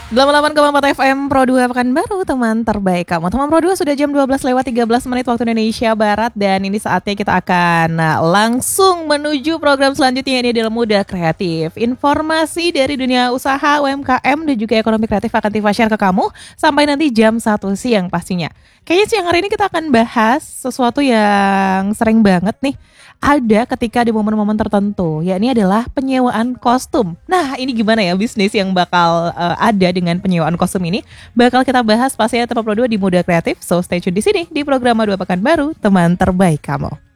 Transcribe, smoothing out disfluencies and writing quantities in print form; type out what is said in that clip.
88,4 FM Pro 2 Pekanbaru, teman terbaik kamu. Teman Pro 2 sudah jam 12 lewat 13 menit waktu Indonesia Barat. Dan ini saatnya kita akan langsung menuju program selanjutnya. Ini adalah Muda Kreatif. Informasi dari dunia usaha, UMKM dan juga ekonomi kreatif akan Tifa share ke kamu sampai nanti jam 1 siang pastinya. Kayaknya siang hari ini kita akan bahas sesuatu yang sering banget nih ada ketika di momen-momen tertentu, yakni adalah penyewaan kostum. Nah, ini gimana ya bisnis yang bakal ada dengan penyewaan kostum ini? Bakal kita bahas pastinya Teman Pro 2 di Muda Kreatif. So stay tune di sini di program 2 Pekanbaru, teman terbaik kamu.